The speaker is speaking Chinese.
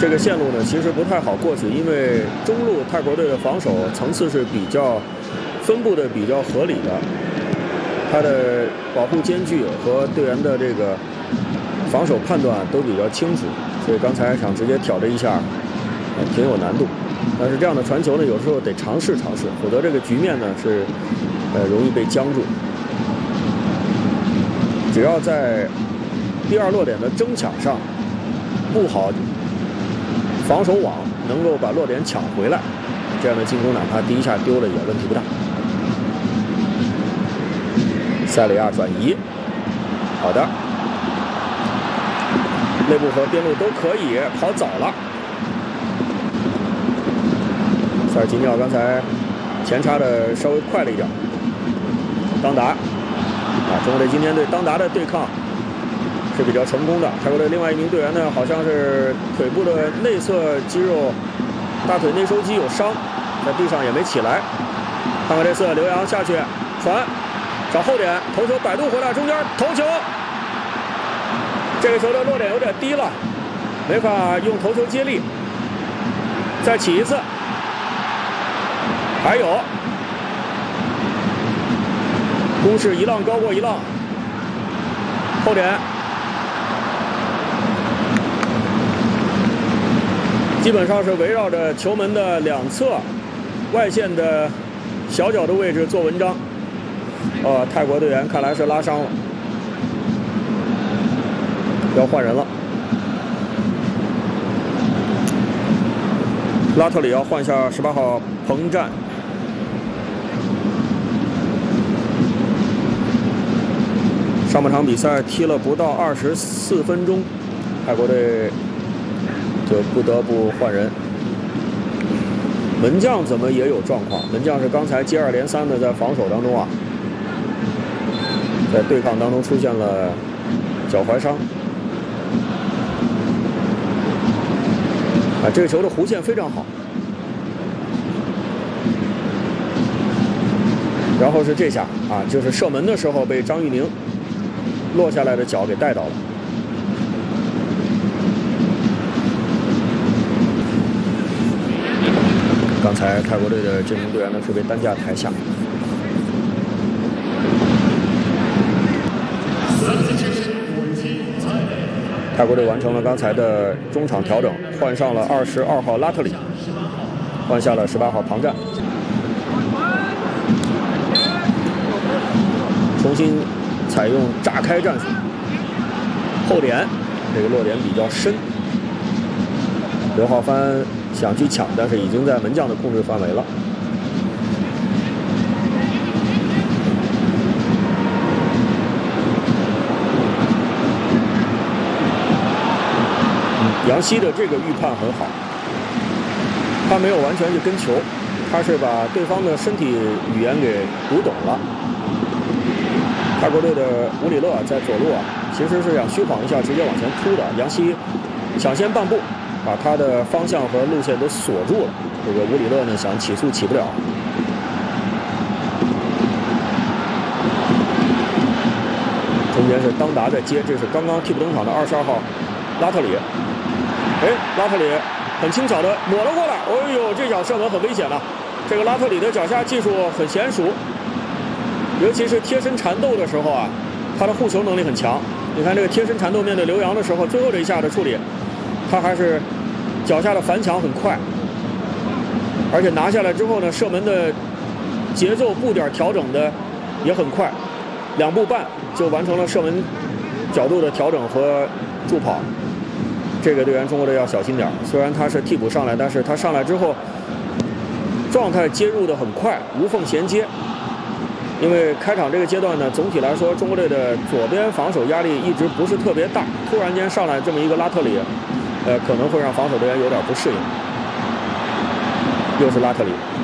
这个线路呢，其实不太好过去，因为中路泰国队的防守层次是比较分布的比较合理的，他的保护间距和队员的这个防守判断都比较清楚，所以刚才想直接挑这一下，挺有难度。但是这样的传球呢，有时候得尝试尝试，否则这个局面呢是容易被僵住。只要在第二落点的争抢上布好防守网，能够把落点抢回来，这样的进攻哪怕第一下丢了也问题不大。塞里亚转移，好的，内部和边路都可以，跑早了。塞尔吉尼奥刚才前插的稍微快了一点。当达中国队今天对当达的对抗是比较成功的。泰国队另外一名队员呢，好像是腿部的内侧肌肉、大腿内收肌有伤，在地上也没起来。看看这次刘洋下去传，找后点头球摆渡回来，中间头球，这个球的落点有点低了，没法用头球接力。再起一次，还有攻势一浪高过一浪，后点基本上是围绕着球门的两侧外线的小角的位置做文章。泰国队员看来是拉伤了，要换人了。拉特里要换下18号彭战。上半场比赛踢了不到24分钟，泰国队就不得不换人。门将怎么也有状况？门将是刚才接二连三的在防守当中啊，在对抗当中出现了脚踝伤。这个球的弧线非常好。然后是这下就是射门的时候被张玉宁落下来的脚给带到了。刚才泰国队的这名队员呢是被担架抬下。泰国队完成了刚才的中场调整，换上了22号拉特里，换下了18号庞战，重新采用炸开战术，后点这个落点比较深，刘浩帆想去抢，但是已经在门将的控制范围了。杨希的这个预判很好，他没有完全去跟球，他是把对方的身体语言给读懂了。泰国队的吴里勒在左路其实是想虚晃一下直接往前突的，杨希抢先半步把他的方向和路线都锁住了，这个吴里勒呢想起速起不了。中间是当达在接，这是刚刚替补登场的22号拉特里。拉特里很轻巧的抹了过来，哎呦，这脚射门很危险了。这个拉特里的脚下技术很娴熟，尤其是贴身缠斗的时候他的护球能力很强。你看这个贴身缠斗面对刘洋的时候，最后这一下的处理，他还是脚下的反抢很快，而且拿下来之后呢，射门的节奏步点调整的也很快，2步半就完成了射门角度的调整和助跑。这个队员中国队要小心点，虽然他是替补上来，但是他上来之后状态接入的很快，无缝衔接。因为开场这个阶段呢，总体来说中国队的左边防守压力一直不是特别大，突然间上来这么一个拉特里，可能会让防守队员有点不适应。又是拉特里。